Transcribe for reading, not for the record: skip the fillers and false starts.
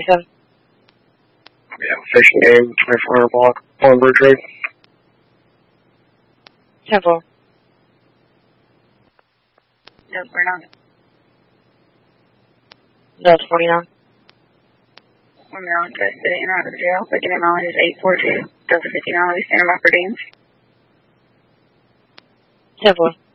27. Yeah, Fishing Game, 2400 block, on Bridge Road. 10-4. Yep, we're not. That's 49. When they're on test, they enter out of jail. Picking in mileage is 842. Delta 59, we stand by for Deans. 10-4.